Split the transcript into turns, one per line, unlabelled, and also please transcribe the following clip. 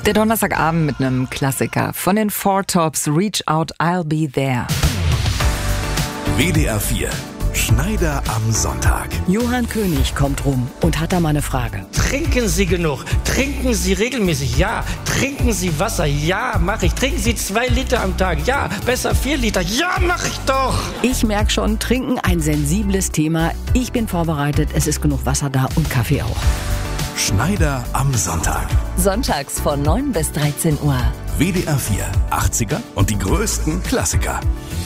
Der Donnerstagabend mit einem Klassiker von den Four Tops, Reach Out, I'll Be There.
WDR 4, Schneider am Sonntag.
Johann König kommt rum und hat da mal eine Frage.
Trinken Sie genug? Trinken Sie regelmäßig? Ja. Trinken Sie Wasser? Ja, mache ich. Trinken Sie 2 Liter am Tag? Ja. Besser 4 Liter? Ja, mache ich doch.
Ich merke schon, Trinken ein sensibles Thema. Ich bin vorbereitet, es ist genug Wasser da und Kaffee auch.
Schneider am Sonntag.
Sonntags von 9 bis 13 Uhr.
WDR 4, 80er und die größten Klassiker.